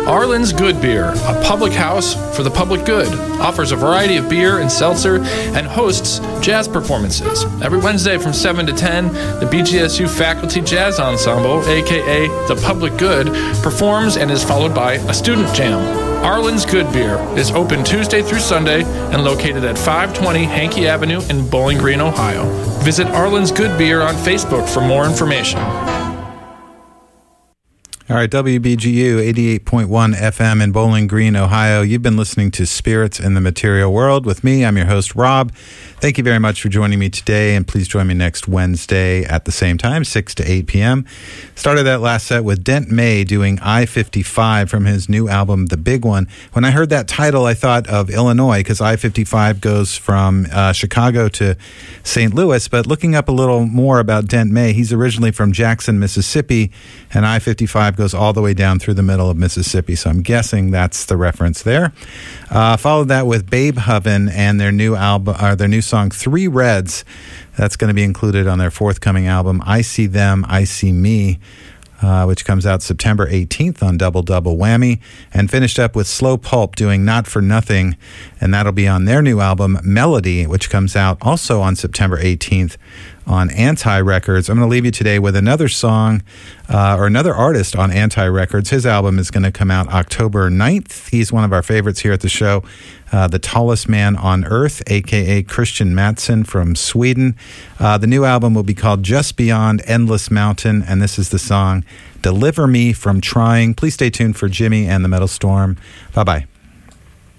Arlen's Good Beer, a public house for the public good, offers a variety of beer and seltzer and hosts jazz performances. Every Wednesday from 7 to 10, the BGSU Faculty Jazz Ensemble, aka The Public Good, performs and is followed by a student jam. Arlen's Good Beer is open Tuesday through Sunday and located at 520 Hankey Avenue in Bowling Green, Ohio. Visit Arlen's Good Beer on Facebook for more information. All right, WBGU 88.1 FM in Bowling Green, Ohio. You've been listening to Spirits in the Material World with me. I'm your host, Rob. Thank you very much for joining me today, and please join me next Wednesday at the same time, 6 to 8 p.m. Started that last set with Dent May doing I-55 from his new album, The Big One. When I heard that title, I thought of Illinois, because I-55 goes from Chicago to St. Louis. But looking up a little more about Dent May, he's originally from Jackson, Mississippi, and I-55 goes all the way down through the middle of Mississippi. So I'm guessing that's the reference there. Followed that with Babe Hoven and their new album, or their new song, Three Reds. That's going to be included on their forthcoming album, I See Them, I See Me, which comes out September 18th on Double Double Whammy. And finished up with Slow Pulp doing Not For Nothing, and that'll be on their new album, Melody, which comes out also on September 18th on Anti Records. I'm going to leave you today with another song or another artist on Anti Records. His album is going to come out October 9th. He's one of our favorites here at the show, The Tallest Man on Earth, a.k.a. Christian Mattsson from Sweden. The new album will be called Just Beyond Endless Mountain, and this is the song Deliver Me From Trying. Please stay tuned for Jimmy and the Metal Storm. Bye-bye.